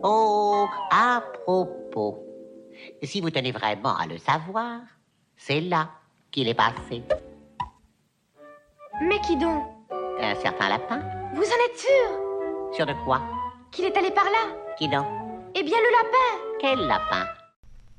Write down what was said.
Oh, à propos, si vous tenez vraiment à le savoir, c'est là qu'il est passé. Mais qui donc? Un certain lapin. Vous en êtes sûr? Sûr de quoi? Qu'il est allé par là? Qui donc? Eh bien, le lapin! Quel lapin?